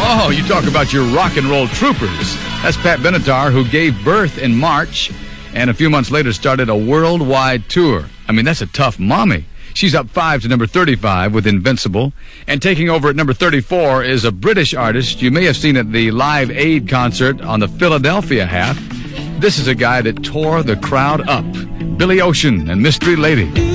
Oh, you talk about your rock and roll troopers. That's Pat Benatar, who gave birth in March and a few months later started a worldwide tour. I mean, that's a tough mommy. She's up 5 to number 35 with Invincible. And taking over at number 34 is a British artist you may have seen at the Live Aid concert on the Philadelphia half. This is a guy that tore the crowd up. Billy Ocean and Mystery Lady.